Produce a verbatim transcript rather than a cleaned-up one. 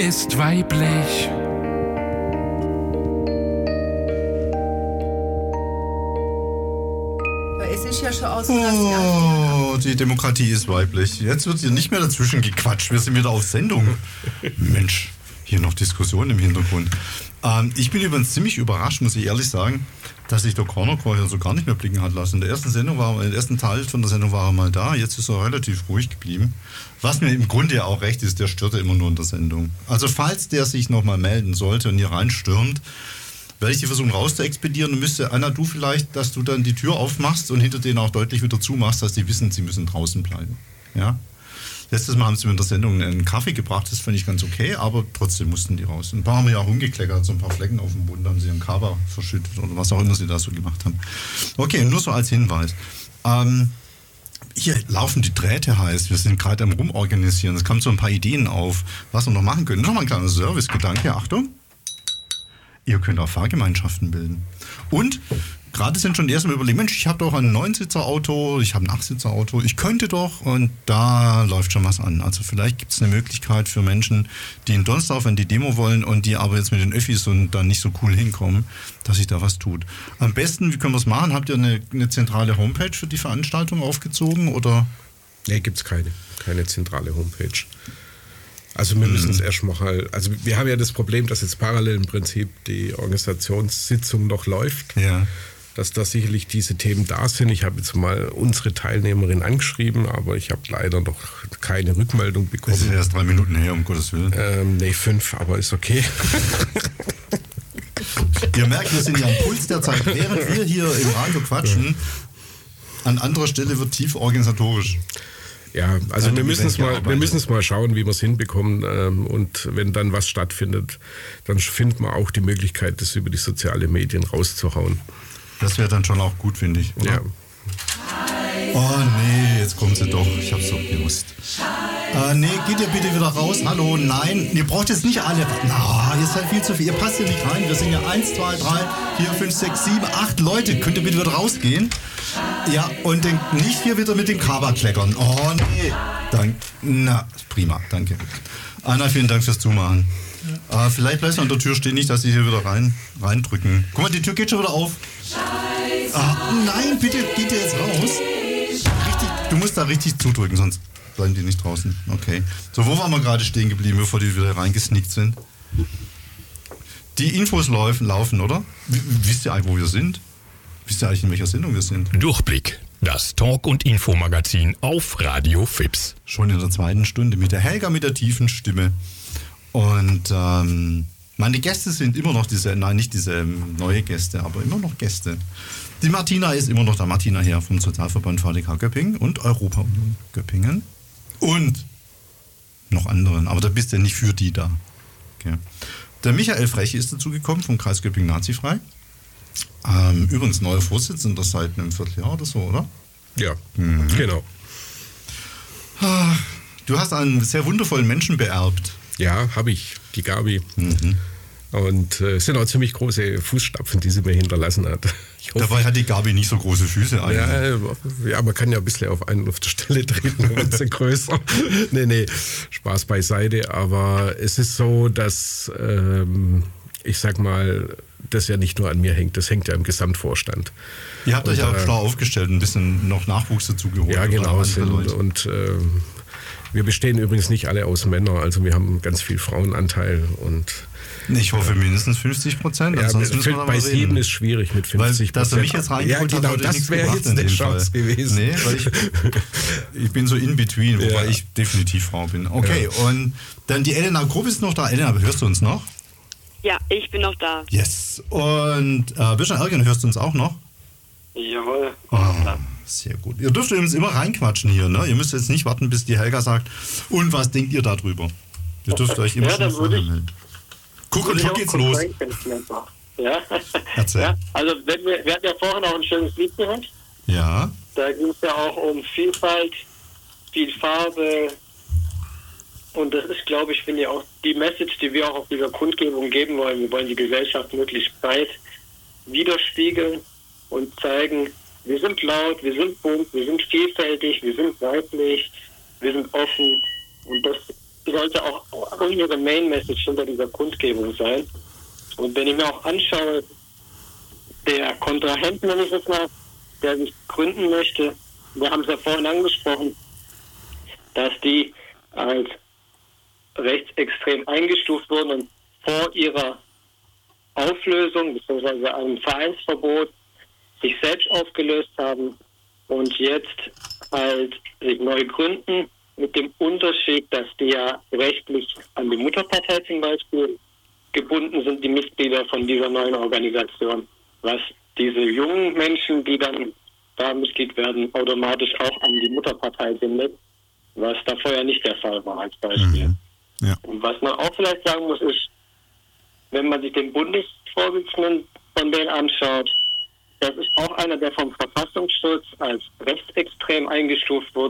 ist weiblich. Es ist ja schon aus. Oh, die Demokratie ist weiblich. Jetzt wird hier nicht mehr dazwischen gequatscht. Wir sind wieder auf Sendung. Mensch, hier noch Diskussionen im Hintergrund. Ähm, ich bin übrigens ziemlich überrascht, muss ich ehrlich sagen, dass sich der Cornercore hier so gar nicht mehr blicken hat lassen. In der ersten Sendung war er, im ersten Teil von der Sendung war er mal da. Jetzt ist er relativ ruhig geblieben. Was mir im Grunde ja auch recht ist, der störte immer nur in der Sendung. Also falls der sich nochmal melden sollte und hier reinstürmt, werde ich die versuchen rauszuexpedieren und müsste, Anna, du vielleicht, dass du dann die Tür aufmachst und hinter denen auch deutlich wieder zumachst, dass die wissen, sie müssen draußen bleiben. Ja? Letztes Mal haben sie mir in der Sendung einen Kaffee gebracht, das fand ich ganz okay, aber trotzdem mussten die raus. Ein paar haben ja auch rumgekleckert, so ein paar Flecken auf dem Boden, da haben sie einen Kaba verschüttet oder was auch immer sie da so gemacht haben. Okay, nur so als Hinweis. Ähm, hier laufen die Drähte heiß, wir sind gerade am Rumorganisieren, es kamen so ein paar Ideen auf, was wir noch machen können. Noch mal ein kleiner Servicegedanke, Achtung. Ihr könnt auch Fahrgemeinschaften bilden. Und gerade sind schon die ersten überlegen, Mensch, ich habe doch ein Neunsitzer-Auto, ich habe ein Achtsitzer-Auto, ich könnte doch, und da läuft schon was an. Also vielleicht gibt es eine Möglichkeit für Menschen, die in Donsdorf an die Demo wollen und die aber jetzt mit den Öffis und dann nicht so cool hinkommen, dass sich da was tut. Am besten, wie können wir es machen? Habt ihr eine, eine zentrale Homepage für die Veranstaltung aufgezogen, oder? Nee, gibt es keine, keine zentrale Homepage. Also wir müssen es erstmal, also wir haben ja das Problem, dass jetzt parallel im Prinzip die Organisationssitzung noch läuft, ja. Dass da sicherlich diese Themen da sind. Ich habe jetzt mal unsere Teilnehmerin angeschrieben, aber ich habe leider noch keine Rückmeldung bekommen. Das ist erst drei Minuten her, um Gottes Willen. Ähm, nee, fünf, aber ist okay. Ihr merkt, wir sind ja am Puls der Zeit. Während wir hier im Radio quatschen, an anderer Stelle wird tief organisatorisch. Ja, also wir müssen es mal, wir müssen es mal schauen, wie wir es hinbekommen. Ähm, und wenn dann was stattfindet, dann findet man auch die Möglichkeit, das über die sozialen Medien rauszuhauen. Das wäre dann schon auch gut, finde ich, oder? Ja. Oh nee, jetzt kommt sie doch. Ich hab's doch gewusst. Äh, nee, geht ihr bitte wieder raus. Hallo, nein, ihr braucht jetzt nicht alle. Na, ihr seid viel zu viel. Ihr passt hier nicht rein. Wir sind ja eins, zwei, drei, vier, fünf, sechs, sieben, acht Leute. Könnt ihr bitte wieder rausgehen? Ja, und den, nicht hier wieder mit dem Kaba kleckern. Oh nee. Dank, na, prima, danke. Anna, vielen Dank fürs Zumachen. Ja. Äh, vielleicht bleibst du an der Tür stehen, nicht, dass sie hier wieder rein, reindrücken. Guck mal, die Tür geht schon wieder auf. Ah, nein, bitte, geht ihr jetzt raus? Richtig, du musst da richtig zudrücken, sonst bleiben die nicht draußen. Okay. So, wo waren wir gerade stehen geblieben, bevor die wieder reingesneakt sind? Die Infos laufen, laufen, oder? W- wisst ihr eigentlich, wo wir sind? Wisst ihr eigentlich, in welcher Sendung wir sind? Durchblick, das Talk- und Infomagazin auf Radio Fips. Schon in der zweiten Stunde mit der Helga mit der tiefen Stimme. Und ähm, meine Gäste sind immer noch diese, nein, nicht diese neue Gäste, aber immer noch Gäste. Die Martina ist immer noch da, Martina Herr vom Sozialverband V D K Göppingen und Europa-Union Göppingen. Und noch anderen, aber da bist du ja nicht für die da. Okay. Der Michael Freche ist dazugekommen vom Kreis Göppingen Nazifrei. Ähm, übrigens neuer Vorsitzender seit einem Vierteljahr oder so, oder? Ja, mhm. Genau. Du hast einen sehr wundervollen Menschen beerbt. Ja, habe ich, die Gabi. Mhm. Und es äh, sind auch ziemlich große Fußstapfen, die sie mir hinterlassen hat. Ich hoffe, Dabei hat die Gabi nicht so große Füße eigentlich. Ja, ja, man kann ja ein bisschen auf einen auf der Stelle treten, dann wird sie größer. nee, nee, Spaß beiseite. Aber es ist so, dass, ähm, ich sag mal, das ja nicht nur an mir hängt, das hängt ja im Gesamtvorstand. Ihr habt und, euch ja äh, schlau aufgestellt, ein bisschen noch Nachwuchs dazu geholt. Ja, genau. Sind, und und äh, wir bestehen übrigens nicht alle aus Männern, also wir haben ganz viel Frauenanteil. Und ich hoffe mindestens fünfzig Prozent. Ja, bei sieben ist schwierig mit fünfzig Prozent. Dass er mich jetzt reingeholt ja, genau, hat, das wäre jetzt eine Chance Fall. gewesen. Nee, weil ich, ich bin so in between, wobei ja. ich definitiv Frau bin. Okay, ja. Und dann die Elena Grupp ist noch da. Elena, hörst du uns noch? Ja, ich bin noch da. Yes. Und äh, Birschan Ergen, hörst du uns auch noch? Jawohl. Oh, sehr gut. Ihr dürft übrigens immer reinquatschen hier, ne? Ihr müsst jetzt nicht warten, bis die Helga sagt, und was denkt ihr darüber? Ihr dürft euch immer ja, schon vorher melden. Guck, und hier geht's los. Ja. Erzähl. Ja, also wenn wir, wir hatten ja vorhin auch ein schönes Lied gehört. Ja. Da ging es ja auch um Vielfalt, viel Farbe. Und das ist, glaube ich, finde ich auch die Message, die wir auch auf dieser Kundgebung geben wollen. Wir wollen die Gesellschaft möglichst breit widerspiegeln und zeigen, wir sind laut, wir sind bunt, wir sind vielfältig, wir sind weiblich, wir sind offen. Und das sollte auch unsere Main Message hinter dieser Kundgebung sein. Und wenn ich mir auch anschaue, der Kontrahent, nenne ich es mal, der sich gründen möchte, wir haben es ja vorhin angesprochen, dass die als rechtsextrem eingestuft wurden und vor ihrer Auflösung bzw. einem Vereinsverbot sich selbst aufgelöst haben und jetzt halt sich neu gründen, mit dem Unterschied, dass die ja rechtlich an die Mutterpartei zum Beispiel gebunden sind, die Mitglieder von dieser neuen Organisation, was diese jungen Menschen, die dann da Mitglied werden, automatisch auch an die Mutterpartei bindet, was da vorher nicht der Fall war als Beispiel. Mhm. Ja. Und was man auch vielleicht sagen muss, ist, wenn man sich den Bundesvorsitzenden von denen anschaut, das ist auch einer, der vom Verfassungsschutz als rechtsextrem eingestuft wurde.